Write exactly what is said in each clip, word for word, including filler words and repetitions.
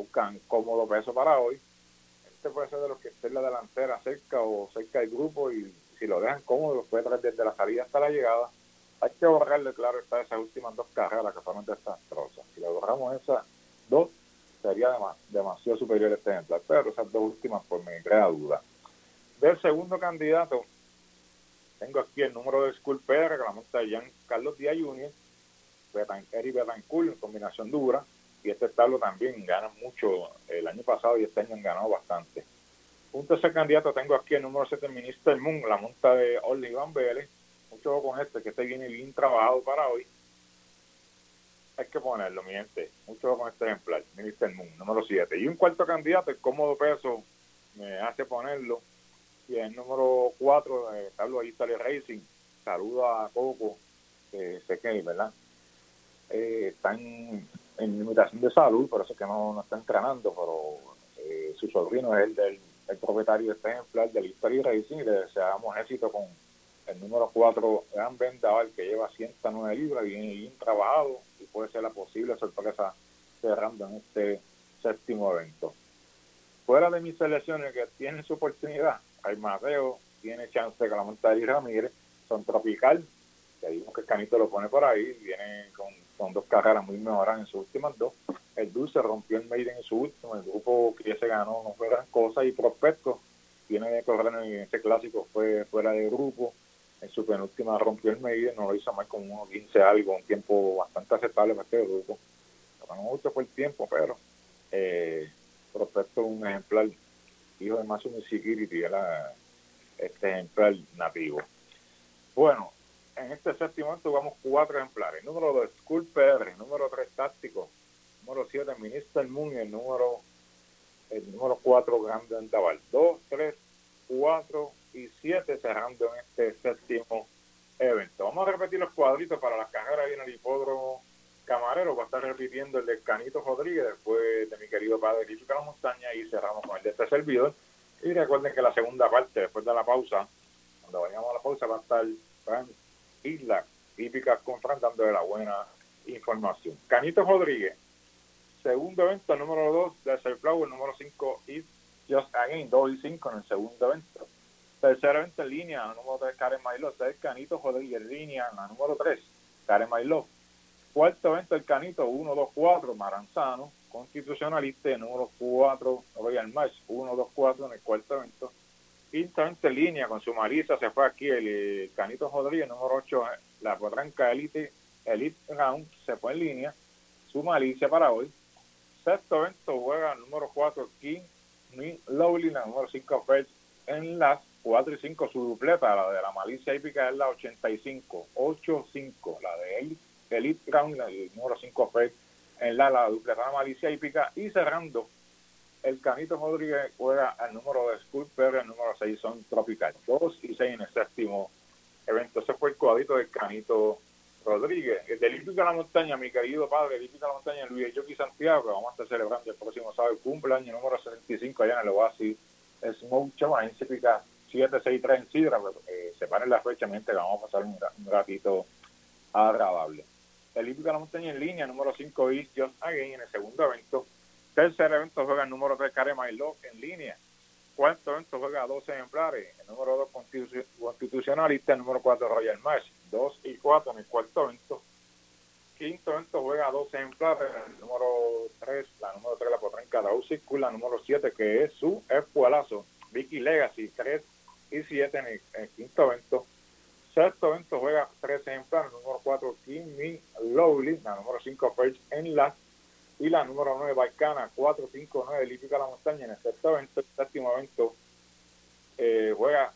buscan cómodo peso para hoy. Este puede ser de los que esté en la delantera cerca o cerca del grupo, y si lo dejan cómodo, los puede traer desde la salida hasta la llegada. Hay que borrarle, claro, está esas últimas dos carreras que fueron desastrosas. Si le borramos esas dos, sería dem- demasiado superior este ejemplar, pero esas dos últimas pues me crea duda. Del segundo candidato, tengo aquí el número de Skull P R, que la monta Jean Carlos Díaz junior, Betan, Eric Betancourt en combinación dura, y este establo también gana mucho el año pasado y este año han ganado bastante. Un tercer candidato tengo aquí el número siete, Minister Moon, la monta de Orly Van Vélez. Mucho ojo con este, que este viene bien trabajado para hoy. Hay que ponerlo, mi gente. Mucho ojo con este ejemplar, Minister Moon, número siete. Y un cuarto candidato, el cómodo peso, me hace ponerlo. Y el número cuatro, eh, Carlos Italia Racing. Saludo a Coco, que sé que, ¿verdad? Eh, están en limitación de salud, por eso es que no, no está entrenando, pero eh, su sobrino es el del el propietario de este ejemplar del History Racing, y le deseamos éxito con el número cuatro, Gran Vendaval, que lleva ciento nueve libras, bien, bien trabajado, y puede ser la posible sorpresa cerrando en este séptimo evento. Fuera de mis selecciones que tienen su oportunidad, hay Mateo, tiene chance que la monta de Ramírez, son Tropical, que vimos que el Canito lo pone por ahí, viene con, con dos carreras muy mejoradas en sus últimas dos. El Dulce rompió el Maiden en su último, el grupo que ya se ganó no fue gran cosa, y Prospecto tiene de correr en este clásico, fue fuera de grupo, en su penúltima rompió el Maiden, no lo hizo más como unos quince algo, un tiempo bastante aceptable para este grupo. No mucho por el tiempo, pero eh, Prospecto es un ejemplar, hijo de Massimo Security, era este ejemplar nativo. Bueno, en este séptimo evento jugamos cuatro ejemplares. Número dos, Skull P R. Número tres, Táctico. Número siete, Minister Moon. Y el número el número cuatro, Gran Vendaval. dos, tres, cuatro y siete cerrando en este séptimo evento. Vamos a repetir los cuadritos para las carreras ahí en el hipódromo Camarero. Va a estar repitiendo el de Canito Rodríguez, después de mi querido padre Lífica La Montaña, y cerramos con el de este servidor. Y recuerden que la segunda parte, después de la pausa, cuando vayamos a la pausa, va a estar Fran Isla, típicas con Fran, dándole la buena información. Canito Rodríguez, segundo evento, el número dos de Flower, el número cinco It's Just Again, dos y cinco en el segundo evento. Tercer evento en línea, el número tres, Karen Mailó, seis Canito Rodríguez en línea, la número tres, Karen Mailó. Cuarto evento, el Canito, uno, dos, cuatro, Maranzano, Constitucionalista, el número cuatro, Royal March, uno, dos, cuatro en el cuarto evento. Quinto evento en línea, con su Marisa, se fue aquí el, el Canito Rodríguez, número ocho, la Potranca Elite, Elite Round, se fue en línea, su malicia para hoy. Sexto evento juega el número cuatro, King Me Lovely, la número cinco, First en las cuatro y cinco, su dupleta, la de la malicia hípica es la ochenta y cinco, ocho cinco, la de Elite, Elite Round, el número cinco, First en la, la dupleta de la malicia hípica. Y cerrando, el Canito Rodríguez juega al número de Skull P R, el número seis son Tropical, dos y seis en el séptimo evento. Ese fue el cuadrito del Canito Rodríguez. El del Hípica La Montaña, mi querido padre, el Hípica La Montaña, Luis Yoki Santiago, que vamos a estar celebrando el próximo sábado el cumpleaños número sesenta y cinco allá en el Oasis Smoke Show, en Hípica siete seis tres en Sidra, eh, separen la fecha, mi gente, que vamos a pasar un, un ratito agradable. El Hípica La Montaña en línea, número cinco East Just Again en el segundo evento. Tercer evento juega el número tres, Karen Mailó en línea. Cuarto evento juega doce ejemplares. El número dos, Constitu- Constitucionalista. El número cuatro, Royal March. dos y cuatro en el cuarto evento. Quinto evento juega doce ejemplares. El número tres, la número tres, la Potranca Dow Circle. La número siete, que es su espuelazo, Vicky Legacy. tres y siete en el, en el quinto evento. Sexto evento juega trece ejemplares. El número cuatro, King Me Lovely. La número cinco, First en la. Y la número nueve, Baicana, cuatro cinco nueve, Lípica La Montaña. En el sexto evento, el séptimo evento, eh, juega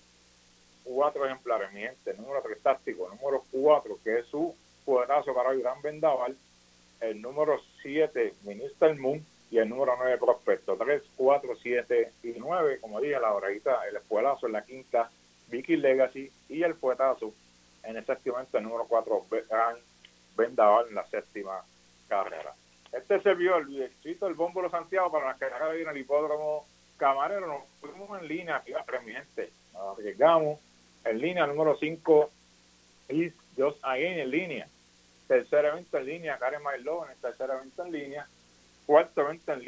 cuatro ejemplares, mi gente. El número tres, Táctico. El número cuatro, que es su poderoso para hoy, Gran Vendaval. El número siete, Minister Moon. Y el número nueve, Prospecto. tres, cuatro, siete y nueve. Como dije, la horita, el espuelazo en la quinta, Vicky Legacy. Y el fuetazo en el séptimo evento, el número cuatro, Gran Vendaval en la séptima carrera. Este servidor, el distrito del Bombo de Santiago, para las carreras en el hipódromo Camarero. Nos fuimos en línea, aquí va tres, mi gente. Nos arriesgamos en línea, número cinco, Is Just Again en línea. Tercer evento en línea, Karen Mailó en el tercer evento en línea. Cuarto evento en línea.